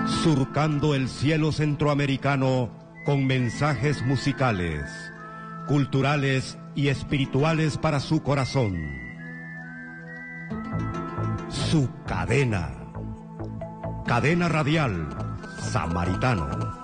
surcando el cielo centroamericano con mensajes musicales, culturales y espirituales para su corazón. Su cadena. Cadena Radial Samaritano.